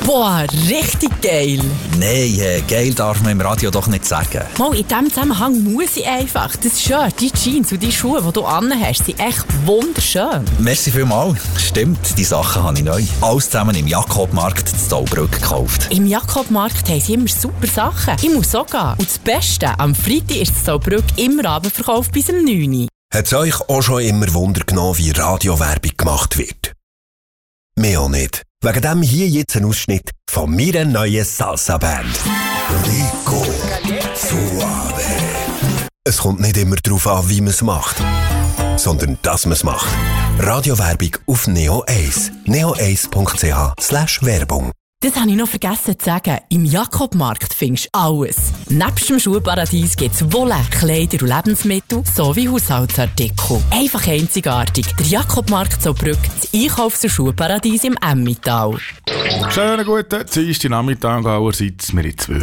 Boah, richtig geil! Nein, geil darf man im Radio doch nicht sagen. Mal, in diesem Zusammenhang muss ich einfach. Das Shirt, die Jeans und die Schuhe, die du anhast, sind echt wunderschön. Merci vielmals. Stimmt, die Sachen habe ich neu. Alles zusammen im Jakobmarkt in Zaubrück gekauft. Im Jakobmarkt haben sie immer super Sachen. Ich muss auch gehen. Und das Beste, am Freitag ist das Zaubrück immer Abendverkauf bis um 9 Uhr. Hat es euch auch schon immer Wunder genommen, wie Radiowerbung gemacht wird? Mir auch nicht. Wegen dem hier jetzt ein Ausschnitt von meiner neuen Salsa-Band. Rico Suave. Es kommt nicht immer darauf an, wie man es macht, sondern dass man es macht. Radiowerbung auf Neo 1. neo1.ch/Werbung. Das habe ich noch vergessen zu sagen. Im Jakobmarkt findest du alles. Nebst dem Schuhparadies gibt es Wolle, Kleider und Lebensmittel sowie Haushaltsartikel. Einfach einzigartig. Der Jakobmarkt Zaubrück, das Einkaufs- und Schuhparadies im Emmental. Schönen guten Dienstagnachmittag allerseits, wir in 2.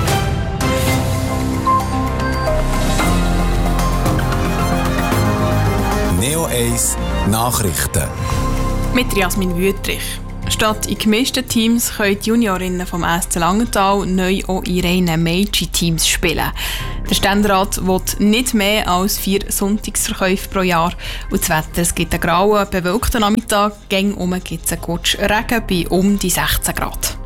Neo 1 Nachrichten. Mit Jasmin Wüttrich. Statt in gemischten Teams können die Juniorinnen vom SC Langenthal neu auch in reinen Mädchen-Teams spielen. Der Ständerat will nicht mehr als 4 Sonntagsverkäufe pro Jahr. Und das Wetter, es gibt einen grauen, bewölkten Nachmittag, gängum gibt es einen Gutsch Regen bei um die 16 Grad.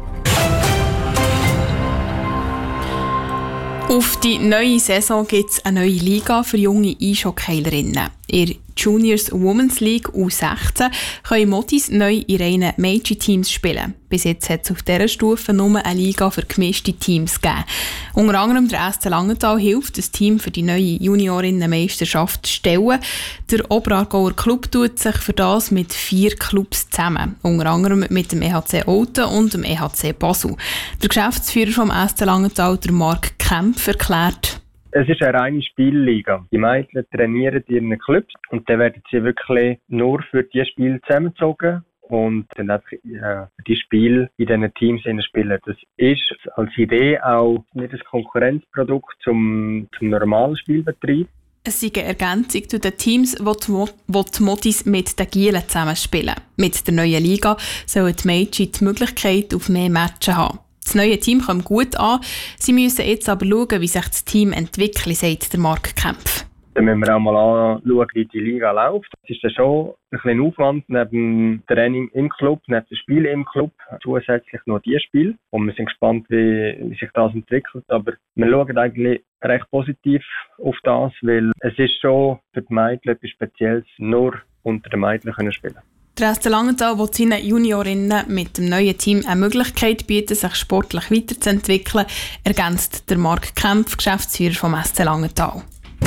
Auf die neue Saison gibt es eine neue Liga für junge Eishockeyerinnen. In der Juniors Women's League U16 können Modis neu in reinen Mädchen-Teams spielen. Bis jetzt hat es auf dieser Stufe nur eine Liga für gemischte Teams gegeben. Unter anderem der SC Langenthal hilft, das Team für die neue Juniorinnenmeisterschaft zu stellen. Der Oberaargauer Club tut sich für das mit 4 Clubs zusammen. Unter anderem mit dem EHC Olten und dem EHC Basel. Der Geschäftsführer vom SC Langenthal, der Marc Kempf, erklärt: Es ist eine reine Spielliga. Die Mädchen trainieren in ihren Clubs und dann werden sie wirklich nur für diese Spiele zusammengezogen und dann einfach für die Spiele in diesen Teams spielen. Das ist als Idee auch nicht ein Konkurrenzprodukt zum normalen Spielbetrieb. Es ist eine Ergänzung zu den Teams, wo die Modis mit den Gielen zusammenspielen. Mit der neuen Liga sollen die Mädchen die Möglichkeit auf mehr Matches haben. Das neue Team kommt gut an. Sie müssen jetzt aber schauen, wie sich das Team entwickelt, sagt der Marc Kempf. Dann müssen wir auch mal anschauen, wie die Liga läuft. Es ist dann schon ein bisschen Aufwand neben dem Training im Club, neben dem Spiel im Club, zusätzlich noch die Spiele. Und wir sind gespannt, wie sich das entwickelt. Aber wir schauen eigentlich recht positiv auf das, weil es ist schon für die Mädchen etwas Spezielles, nur unter den Mädchen können spielen. Der SC Langenthal will seinen Juniorinnen mit dem neuen Team eine Möglichkeit bieten, sich sportlich weiterzuentwickeln, ergänzt der Marc Kempf, Geschäftsführer vom SC Langenthal.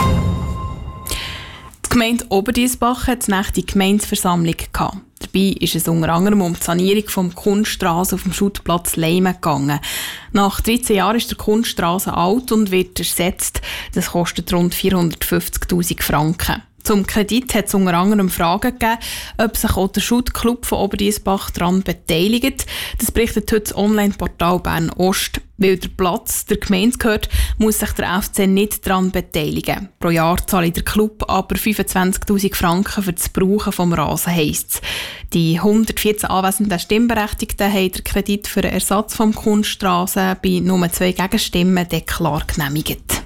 Die Gemeinde Oberdiessbach hat eine nächste Gemeindeversammlung gehabt. Dabei ist es unter anderem um die Sanierung des Kunststraßen auf dem Schuttplatz Leimen gegangen. Nach 13 Jahren ist der Kunststraße alt und wird ersetzt. Das kostet rund 450'000 Franken. Zum Kredit hat es unter anderem Fragen gegeben, ob sich auch der Schuttclub von Oberdiessbach daran beteiligt. Das berichtet heute das Online-Portal Bern Ost. Weil der Platz der Gemeinde gehört, muss sich der FC nicht daran beteiligen. Pro Jahr zahle der Club aber 25'000 Franken für das Brauchen des Rasen, heisst es. Die 114 anwesenden Stimmberechtigten haben den Kredit für den Ersatz des Kunststraßen bei nur 2 Gegenstimmen klar genehmigt.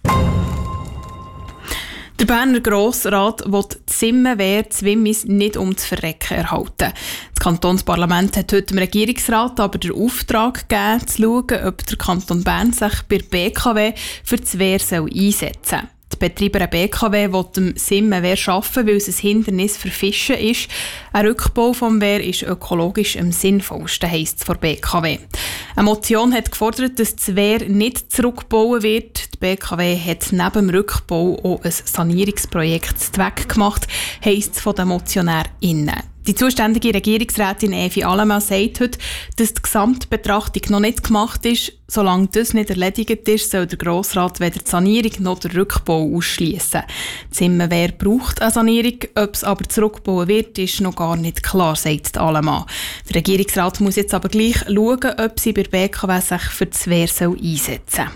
Der Berner Grossrat will die Simmenwehr Zwimmis nicht um zu verrecken erhalten. Das Kantonsparlament hat heute dem Regierungsrat aber den Auftrag gegeben, zu schauen, ob der Kanton Bern sich bei der BKW für das Wehr einsetzen soll. Die Betreiber BKW will dem Simmenwehr schaffen, weil es ein Hindernis für Fischen ist. Ein Rückbau vom Wehr ist ökologisch am sinnvollsten, heisst es von BKW. Eine Motion hat gefordert, dass das Wehr nicht zurückgebaut wird. Die BKW hat neben dem Rückbau auch ein Sanierungsprojekt zu Zweck gemacht, heisst es von den MotionärInnen. Die zuständige Regierungsrätin Evi Allemann sagt heute, dass die Gesamtbetrachtung noch nicht gemacht ist. Solange das nicht erledigt ist, soll der Grossrat weder die Sanierung noch den Rückbau ausschliessen. Die Simmenwehr braucht eine Sanierung, ob es aber zurückgebaut wird, ist noch gar nicht klar, sagt Allemann. Der Regierungsrat muss jetzt aber gleich schauen, ob sie bei der BKW sich für das Wehr einsetzen soll.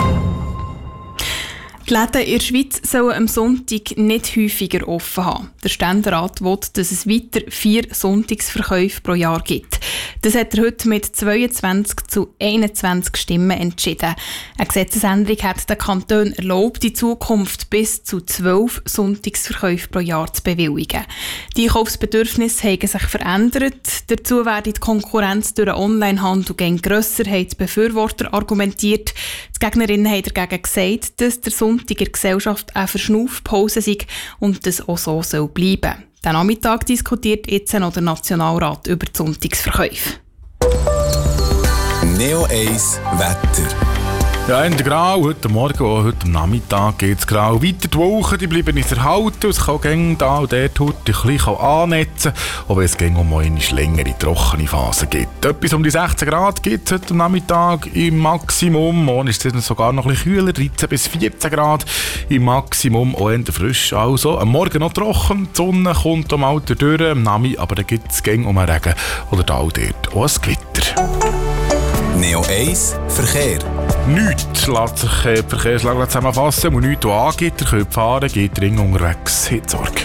Die Läden in der Schweiz sollen am Sonntag nicht häufiger offen haben. Der Ständerat will, dass es weiter 4 Sonntagsverkäufe pro Jahr gibt. Das hat er heute mit 22-21 Stimmen entschieden. Eine Gesetzesänderung hat den Kantonen erlaubt, in Zukunft bis zu 12 Sonntagsverkäufe pro Jahr zu bewilligen. Die Einkaufsbedürfnisse haben sich verändert. Dazu werde die Konkurrenz durch den Onlinehandel gegen grösser, haben die Befürworter argumentiert. Die Gegnerinnen haben dagegen gesagt, dass der Sonntag in der Gesellschaft eine Verschnaufpause sei und das auch so soll bleiben. Den Nachmittag diskutiert jetzt noch der Nationalrat über die Sonntagsverkäufe. Neo 1 Wetter. Ja, in der Grau, heute Morgen und heute Nachmittag geht es grau weiter. Die Wolken die bleiben uns erhalten. Es kann gegen da und dort heute ein bisschen annetzen, auch wenn es um eine längere, trockene Phase gibt. Etwas um die 16 Grad gibt es heute Nachmittag im Maximum. Morgen ist es sogar noch ein bisschen kühler, 13 bis 14 Grad im Maximum, auch eher frisch. Also, am Morgen noch trocken, die Sonne kommt am Alter durch, am Nami, aber dann gibt es um einen Regen oder da und dort auch ein Gewitter. Neo 1 Verkehr. Nichts lässt sich die Verkehrslage zusammenfassen und nichts, was angeht. Ihr könnt fahren, geht Ring unterwegs. Habt Sorge.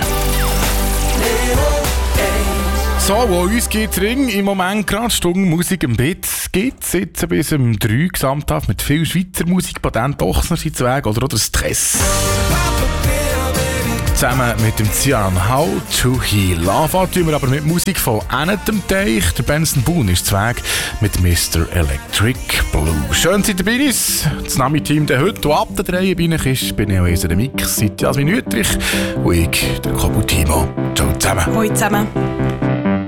So, wo uns geht Ring im Moment gerade Stunde Musik im Bett. Gibt es jetzt bis um 3 gesamthaft mit viel Schweizer Musik, Patent Ochsner sind zu Weg oder Stress. Zusammen mit dem Cian How to Heal. Anfangen tun wir aber mit Musik von einem Teich. Der Benson Boone ist zu Weg mit Mr. Electric Blue. Schön seid ihr bei uns. Das Nami-Team, der heute ab der 3 bei euch ist, bin ich auch in der Mix. Seid Jasmin Wüttrich und ich, der Kobutimo. Ciao zusammen. Hallo zusammen.